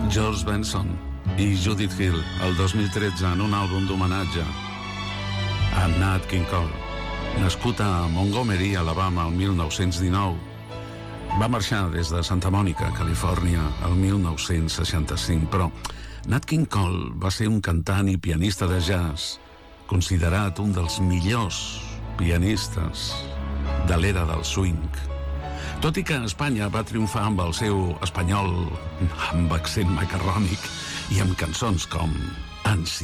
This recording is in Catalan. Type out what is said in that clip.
George Benson i Judith Hill el 2013 en un àlbum d'homenatge a Nat King Cole, nascut a Montgomery, Alabama, el 1919. Va marxar des de Santa Mònica, Califòrnia, el 1965, però Nat King Cole va ser un cantant i pianista de jazz, considerat un dels millors pianistes de l'era del swing. Tot i que a Espanya va triomfar amb el seu espanyol amb accent macarrònic i amb cançons com Ansi.